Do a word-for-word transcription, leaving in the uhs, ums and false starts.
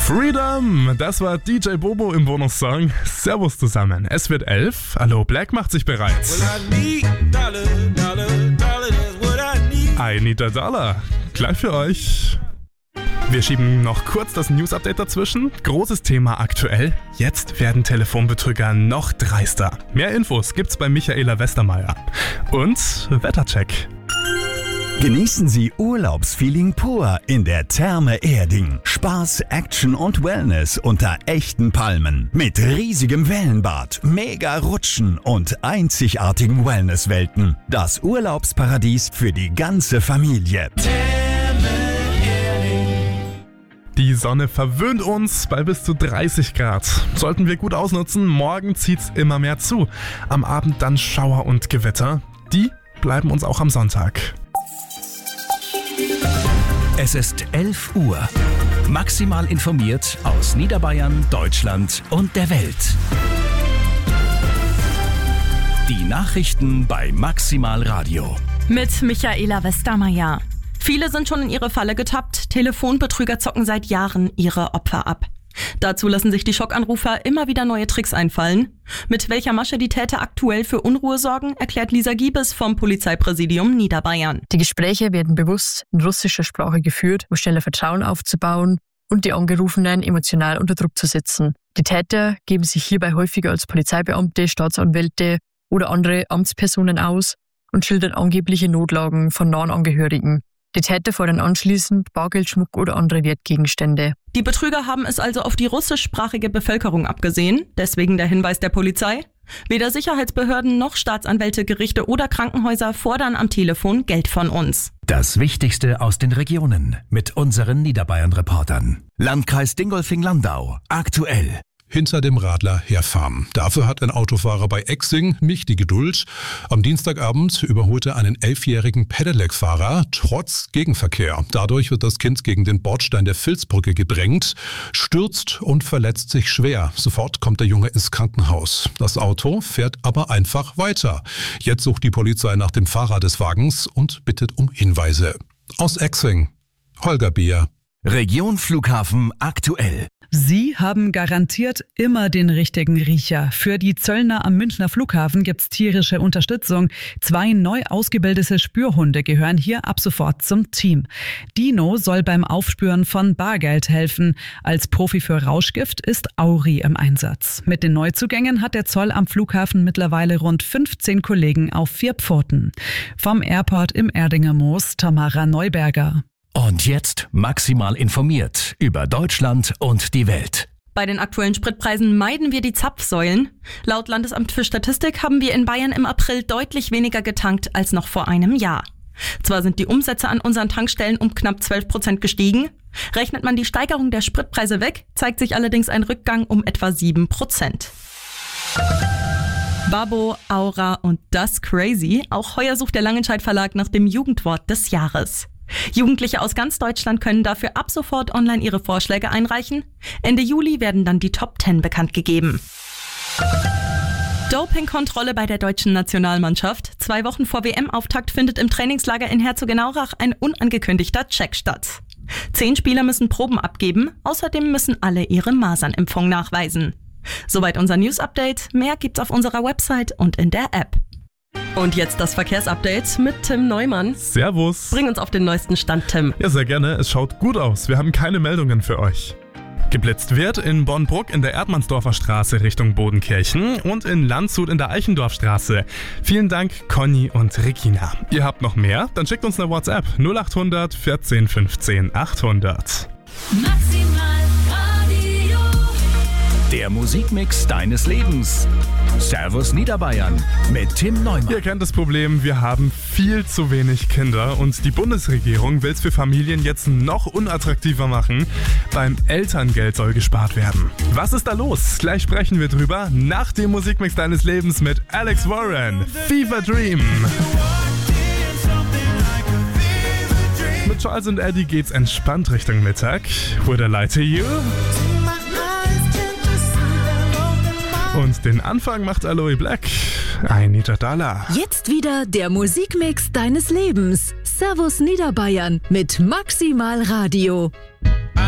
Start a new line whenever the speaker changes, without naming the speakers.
Freedom, das war D J Bobo im Bonussong. Servus zusammen, es wird elf. Hallo, Black macht sich bereit. I need a dollar. Gleich für euch. Wir schieben noch kurz das News-Update dazwischen. Großes Thema aktuell. Jetzt werden Telefonbetrüger noch dreister. Mehr Infos gibt's bei Michaela Westermeier. Und Wettercheck.
Genießen Sie Urlaubsfeeling pur in der Therme Erding. Spaß, Action und Wellness unter echten Palmen. Mit riesigem Wellenbad, mega Rutschen und einzigartigen Wellnesswelten. Das Urlaubsparadies für die ganze Familie.
Die Sonne verwöhnt uns bei bis zu dreißig Grad. Sollten wir gut ausnutzen, morgen zieht's immer mehr zu. Am Abend dann Schauer und Gewitter. Die bleiben uns auch am Sonntag.
Es ist elf Uhr. Maximal informiert aus Niederbayern, Deutschland und der Welt. Die Nachrichten bei Maximal Radio.
Mit Michaela Westermeier. Viele sind schon in ihre Falle getappt. Telefonbetrüger zocken seit Jahren ihre Opfer ab. Dazu lassen sich die Schockanrufer immer wieder neue Tricks einfallen. Mit welcher Masche die Täter aktuell für Unruhe sorgen, erklärt Lisa Giebes vom Polizeipräsidium Niederbayern.
Die Gespräche werden bewusst in russischer Sprache geführt, um schneller Vertrauen aufzubauen und die Angerufenen emotional unter Druck zu setzen. Die Täter geben sich hierbei häufiger als Polizeibeamte, Staatsanwälte oder andere Amtspersonen aus und schildern angebliche Notlagen von nahen Angehörigen. Die Täter fordern anschließend Bargeld, Schmuck oder andere Wertgegenstände.
Die Betrüger haben es also auf die russischsprachige Bevölkerung abgesehen. Deswegen der Hinweis der Polizei. Weder Sicherheitsbehörden noch Staatsanwälte, Gerichte oder Krankenhäuser fordern am Telefon Geld von uns.
Das Wichtigste aus den Regionen mit unseren Niederbayern-Reportern. Landkreis Dingolfing-Landau. Aktuell.
Hinter dem Radler herfahren. Dafür hat ein Autofahrer bei Exing nicht die Geduld. Am Dienstagabend überholte einen elfjährigen Pedelec-Fahrer trotz Gegenverkehr. Dadurch wird das Kind gegen den Bordstein der Vilsbrücke gedrängt, stürzt und verletzt sich schwer. Sofort kommt der Junge ins Krankenhaus. Das Auto fährt aber einfach weiter. Jetzt sucht die Polizei nach dem Fahrer des Wagens und bittet um Hinweise. Aus Exing, Holger Beer.
Region Flughafen aktuell.
Sie haben garantiert immer den richtigen Riecher. Für die Zöllner am Münchner Flughafen gibt's tierische Unterstützung. Zwei neu ausgebildete Spürhunde gehören hier ab sofort zum Team. Dino soll beim Aufspüren von Bargeld helfen. Als Profi für Rauschgift ist Auri im Einsatz. Mit den Neuzugängen hat der Zoll am Flughafen mittlerweile rund fünfzehn Kollegen auf vier Pfoten. Vom Airport im Erdinger Moos, Tamara Neuberger.
Und jetzt maximal informiert über Deutschland und die Welt.
Bei den aktuellen Spritpreisen meiden wir die Zapfsäulen. Laut Landesamt für Statistik haben wir in Bayern im April deutlich weniger getankt als noch vor einem Jahr. Zwar sind die Umsätze an unseren Tankstellen um knapp zwölf Prozent gestiegen. Rechnet man die Steigerung der Spritpreise weg, zeigt sich allerdings ein Rückgang um etwa sieben Prozent. Babbo, Aura und Das Crazy. Auch heuer sucht der Langenscheidt Verlag nach dem Jugendwort des Jahres. Jugendliche aus ganz Deutschland können dafür ab sofort online ihre Vorschläge einreichen. Ende Juli werden dann die Top zehn bekannt gegeben. Dopingkontrolle bei der deutschen Nationalmannschaft. Zwei Wochen vor W M-Auftakt findet im Trainingslager in Herzogenaurach ein unangekündigter Check statt. Zehn Spieler müssen Proben abgeben, außerdem müssen alle ihre Masernimpfung nachweisen. Soweit unser News-Update. Mehr gibt's auf unserer Website und in der App. Und jetzt das Verkehrsupdate mit Tim Neumann.
Servus.
Bring uns auf den neuesten Stand, Tim.
Ja, sehr gerne. Es schaut gut aus. Wir haben keine Meldungen für euch. Geblitzt wird in Bornbruck in der Erdmannsdorfer Straße Richtung Bodenkirchen und in Landshut in der Eichendorfstraße. Vielen Dank, Conny und Regina. Ihr habt noch mehr? Dann schickt uns eine WhatsApp null acht hundert vierzehn fünfzehn achthundert.
Maximal Radio.
Der Musikmix deines Lebens. Servus Niederbayern mit Tim Neumann.
Ihr kennt das Problem, wir haben viel zu wenig Kinder und die Bundesregierung will es für Familien jetzt noch unattraktiver machen. Beim Elterngeld soll gespart werden. Was ist da los? Gleich sprechen wir drüber nach dem Musikmix deines Lebens mit Alex Warren. Fever Dream. Mit Charles und Eddie geht's entspannt Richtung Mittag. Would I lie to you? Und den Anfang macht Aloe Black. I need a dollar.
Jetzt wieder der Musikmix deines Lebens. Servus Niederbayern mit Maximal Radio.